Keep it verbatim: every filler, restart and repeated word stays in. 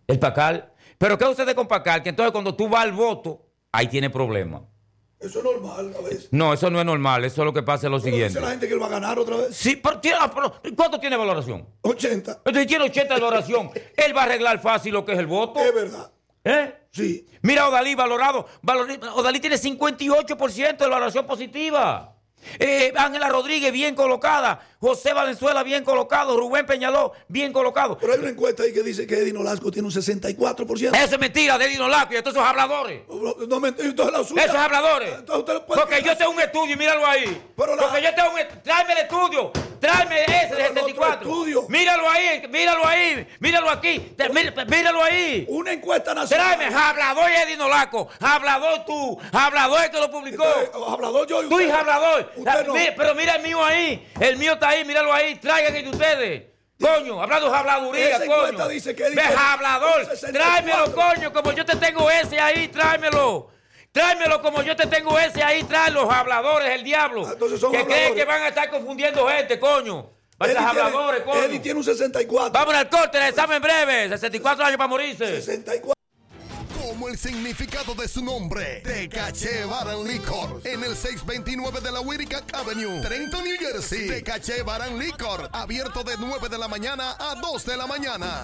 El Pacal. Pero ¿qué sucede con Pacal? Que entonces cuando tú vas al voto, ahí tiene problemas. Eso es normal a veces. No, eso no es normal. Eso es lo que pasa es lo ¿Pero siguiente. dice la gente que él va a ganar otra vez? Sí, pero, tiene- ah, pero, ¿cuánto tiene valoración? ochenta. Entonces, si tiene ochenta de valoración, él va a arreglar fácil lo que es el voto. Es verdad. ¿Eh? Sí. Mira, Odalí valorado. Valor- Odalí tiene cincuenta y ocho por ciento de valoración positiva. Eh, Ángela Rodríguez, bien colocada. José Valenzuela, bien colocado. Rubén Peñaló, bien colocado. Pero hay una encuesta ahí que dice que Eddie Nolasco tiene un sesenta y cuatro por ciento. Eso es mentira de Dino Laco y de todos esos habladores. No, no me entonces la suya. Esos habladores. Entonces usted lo puede Porque quitar. yo tengo un estudio y míralo ahí. Pero la- Porque yo tengo un estudio. Tráeme el estudio. Tráeme ese de Pero el sesenta y otro cuatro. estudio. Míralo ahí, míralo ahí. Míralo aquí. Te- mí- Míralo ahí. Una encuesta nacional. Tráeme, hablador Eddie Nolaco. Hablador tú. Hablador el que lo publicó. Entonces, hablador yo y Tú usted. y hablador. Usted no. Mi- Pero mira el mío ahí. El mío está ahí, míralo ahí. Traigan el de ustedes. Coño, hablando de habladuría, Esa coño. encuesta dice que Eddie Ve, tiene hablador. un sesenta y cuatro. Tráemelo, coño, como yo te tengo ese ahí, tráemelo. Tráemelo como yo te tengo ese ahí, trae los habladores, el diablo. Ah, entonces son que creen habladores. que van a estar confundiendo gente, coño. Van a Eddie ser tiene- habladores, coño. Eddie tiene un sesenta y cuatro. Vamos al corte, el examen breve. sesenta y cuatro años para morirse. sesenta y cuatro. Como el significado de su nombre, Tecache Bar and Liquor, en el seiscientos veintinueve de la Whittier Avenue, Trenton, New Jersey. Tecache Bar and Liquor, abierto de nueve de la mañana a dos de la mañana.